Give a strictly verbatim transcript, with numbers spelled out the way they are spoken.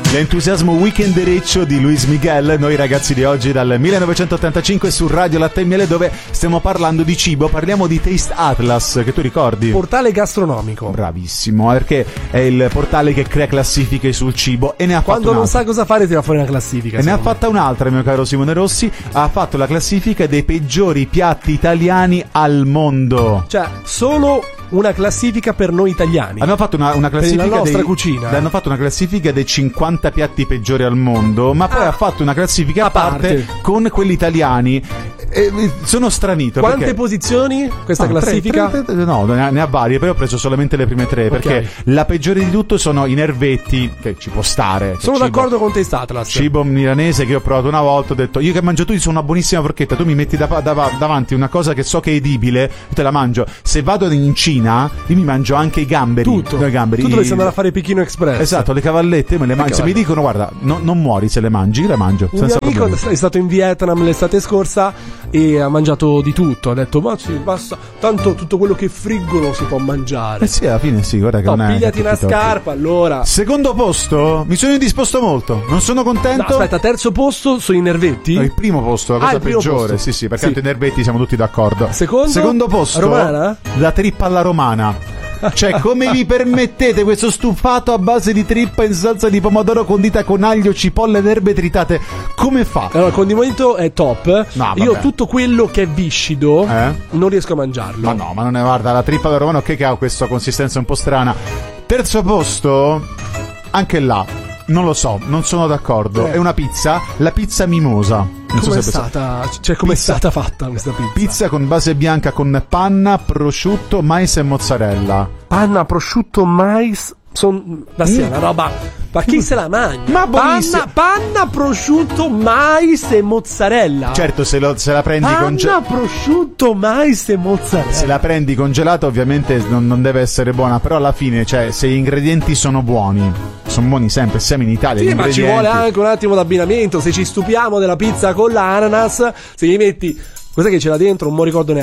L'entusiasmo weekendereccio di Luis Miguel, noi ragazzi di oggi dal millenovecentottantacinque su Radio Latte e Miele, dove stiamo parlando di cibo, parliamo di Taste Atlas, che tu ricordi? Portale gastronomico. Bravissimo, perché è il portale che crea classifiche sul cibo e ne ha fatto Quando non un'altra. sa cosa fare tira fuori una classifica. E ne ha me. fatta un'altra, mio caro Simone Rossi, ha fatto la classifica dei peggiori piatti italiani al mondo. Cioè, solo una classifica per noi italiani. Hanno fatto una, una classifica per la nostra dei, cucina. Hanno fatto una classifica dei cinquanta piatti peggiori al mondo, ma poi Ah, ha fatto una classifica a parte, parte. con quelli italiani. E, e, sono stranito. Quante perché... posizioni questa No, classifica? tre, tre, tre, no, ne ha, ne ha varie, però ho preso solamente le prime tre, Ok. perché la peggiore di tutto sono i nervetti, che ci può stare. Sono cibo, d'accordo con Taste Atlas. Cibo milanese che ho provato una volta, ho detto, io che mangio tu sono una buonissima forchetta, tu mi metti da, da, davanti una cosa che so che è edibile, io te la mangio. Se vado in Cina, io mi mangio anche i gamberi. Tutto. No, i gamberi. Tu dovresti I- andare a fare Pechino Express. Esatto, le cavallette me le mangio. Se mi dicono, guarda, no- non muori se le mangi, io le mangio. Un senza mio amico problemi. è stato in Vietnam l'estate scorsa e ha mangiato di tutto. Ha detto, ma sì, basta, tanto tutto quello che friggono si può mangiare. Eh sì, alla fine sì, guarda che No, non è. pigliati una capito. scarpa, allora. Secondo posto, mi sono indisposto molto. Non sono contento. No, aspetta, terzo posto sono i nervetti. No, il primo posto, la Ah, cosa il primo peggiore. posto. Sì, sì, perché Sì. tanto i nervetti siamo tutti d'accordo. Secondo? Secondo posto, Romana? la trippa alla romana. Cioè, come vi permettete questo stufato a base di trippa in salsa di pomodoro condita con aglio, cipolle ed erbe tritate? Come fa? Allora, il condimento è top. No, Io vabbè. tutto quello che è viscido Eh? non riesco a mangiarlo. Ma no, ma non è, guarda, la trippa alla romana, ok, che ha questa consistenza un po' strana. Terzo posto, anche là, non lo so, non sono d'accordo. Eh. È una pizza, la pizza mimosa. Non so Com'è se è presente. stata, cioè, com'è Pizza. stata fatta questa pizza? Pizza con base bianca con panna, prosciutto, mais e mozzarella. Panna, prosciutto, mais. Son... Ma sì, è una roba. Ma chi se la mangia? Ma buonissima. Panna, panna, prosciutto, mais e mozzarella. Certo, se, lo- se la prendi Panna, congelata. prosciutto, mais e mozzarella. Se la prendi congelata ovviamente non, non deve essere buona, però alla fine, cioè, se gli ingredienti sono buoni, sono buoni sempre, siamo in Italia, gli Sì, ma ci ingredienti... vuole anche un attimo d'abbinamento. Se ci stupiamo della pizza con l'ananas, se gli metti. Cos'è che c'era dentro? Non mi ricordo neanche.